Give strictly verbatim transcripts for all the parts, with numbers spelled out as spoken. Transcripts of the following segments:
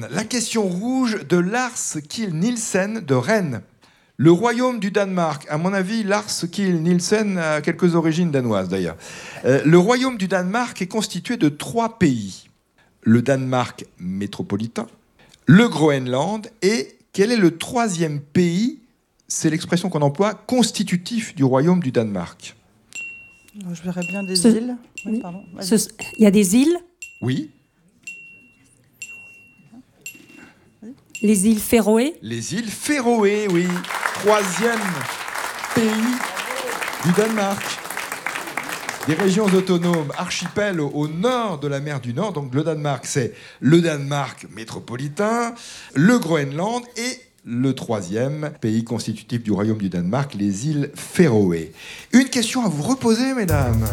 Marianne, la question rouge de Lars Kiel Nielsen de Rennes. Le royaume du Danemark, à mon avis, Lars Kiel Nielsen a quelques origines danoises d'ailleurs. Euh, le royaume du Danemark est constitué de trois pays. Le Danemark métropolitain, le Groenland et quel est le troisième pays, c'est l'expression qu'on emploie, constitutif du royaume du Danemark? Je verrais bien des Ce... îles. Oui, oui. pardon. Ce... Il y a des îles? Oui. Les îles Féroé? Les îles Féroé, oui. Troisième pays du Danemark. Des régions autonomes, archipels au, au nord de la mer du Nord. Donc le Danemark, c'est le Danemark métropolitain, le Groenland et le troisième pays constitutif du royaume du Danemark, les îles Féroé. Une question à vous reposer, mesdames.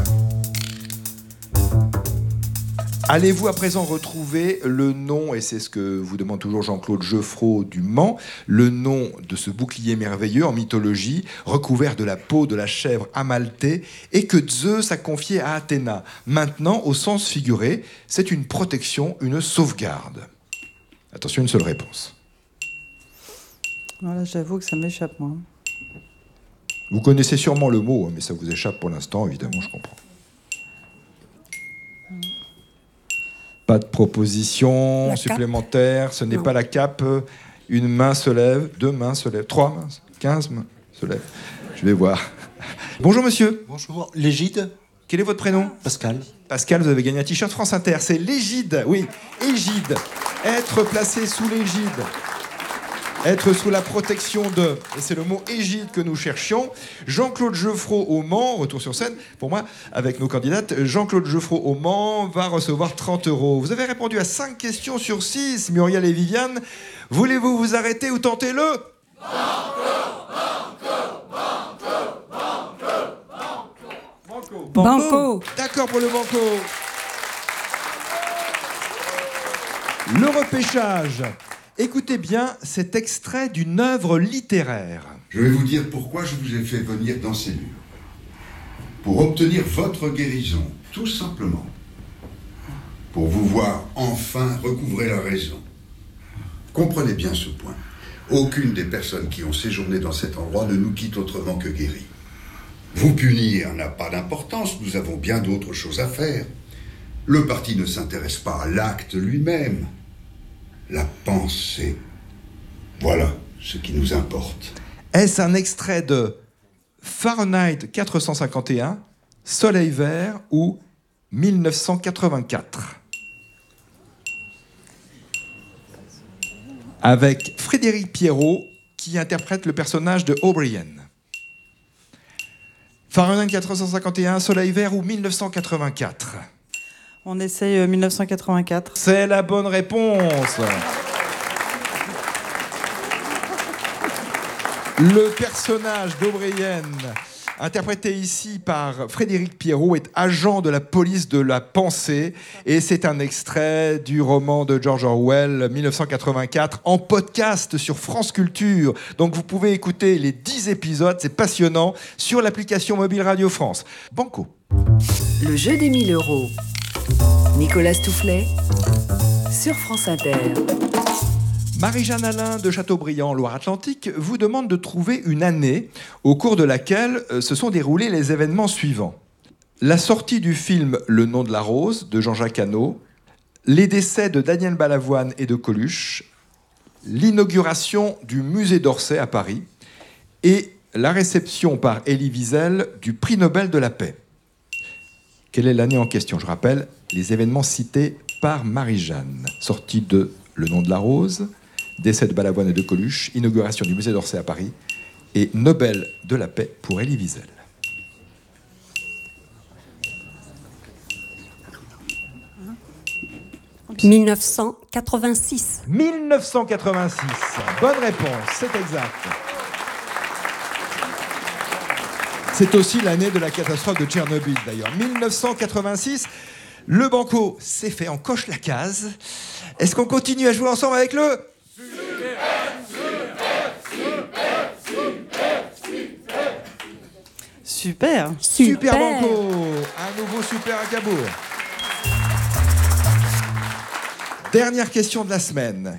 Allez-vous à présent retrouver le nom, et c'est ce que vous demande toujours Jean-Claude Geoffroy du Mans, le nom de ce bouclier merveilleux en mythologie, recouvert de la peau de la chèvre amaltée, et que Zeus a confié à Athéna. Maintenant, au sens figuré, c'est une protection, une sauvegarde. Attention, une seule réponse. Voilà, j'avoue que ça m'échappe, moi. Vous connaissez sûrement le mot, mais ça vous échappe pour l'instant, évidemment, je comprends. Pas de proposition supplémentaire, ce n'est pas la cape. Une main se lève, deux mains se lèvent, trois mains, quinze mains se lèvent. Je vais voir. Bonjour monsieur. Bonjour. L'égide. Quel est votre prénom? Pascal. Pascal, vous avez gagné un t-shirt France Inter. C'est l'égide, oui, égide. Être placé sous l'égide. Être sous la protection de... Et c'est le mot égide que nous cherchions. Jean-Claude Geoffroy au Mans, retour sur scène, pour moi, avec nos candidates. Jean-Claude Geoffroy au Mans va recevoir trente euros. Vous avez répondu à cinq questions sur six, Muriel et Viviane. Voulez-vous vous arrêter ou tenter le... Banco, banco, banco, banco. Banco. D'accord pour le banco. Le repêchage. Écoutez bien cet extrait d'une œuvre littéraire. Je vais vous dire pourquoi je vous ai fait venir dans ces murs. Pour obtenir votre guérison, tout simplement. Pour vous voir enfin recouvrer la raison. Comprenez bien ce point. Aucune des personnes qui ont séjourné dans cet endroit ne nous quitte autrement que guérie. Vous punir n'a pas d'importance, nous avons bien d'autres choses à faire. Le parti ne s'intéresse pas à l'acte lui-même. La pensée. Voilà ce qui nous importe. Est-ce un extrait de Fahrenheit quatre cent cinquante et un, Soleil vert ou mille neuf cent quatre-vingt-quatre? Avec Frédéric Pierrot qui interprète le personnage de O'Brien. Fahrenheit quatre cent cinquante et un, Soleil vert ou mille neuf cent quatre-vingt-quatre? On essaye euh, mille neuf cent quatre-vingt-quatre. C'est la bonne réponse. Le personnage d'O'Brien, interprété ici par Frédéric Pierrot, est agent de la police de la pensée. Et c'est un extrait du roman de George Orwell, mille neuf cent quatre-vingt-quatre, en podcast sur France Culture. Donc vous pouvez écouter les dix épisodes, c'est passionnant, sur l'application mobile Radio France. Banco. Le jeu des mille euros. Nicolas Stoufflet sur France Inter. Marie-Jeanne Alain de Châteaubriand, Loire-Atlantique, vous demande de trouver une année au cours de laquelle se sont déroulés les événements suivants. La sortie du film Le nom de la rose de Jean-Jacques Hano, les décès de Daniel Balavoine et de Coluche, l'inauguration du musée d'Orsay à Paris et la réception par Elie Wiesel du prix Nobel de la paix. Quelle est l'année en question? Je rappelle les événements cités par Marie-Jeanne. Sortie de Le nom de la rose, décès de Balavoine et de Coluche, inauguration du musée d'Orsay à Paris et Nobel de la paix pour Elie Wiesel. mille neuf cent quatre-vingt-six. mille neuf cent quatre-vingt-six. Bonne réponse, c'est exact. C'est aussi l'année de la catastrophe de Tchernobyl, d'ailleurs. mille neuf cent quatre-vingt-six, le banco, c'est fait, on coche la case. Est-ce qu'on continue à jouer ensemble avec le... Super. Super, super Super banco. Un nouveau super à Cabourg. Dernière question de la semaine.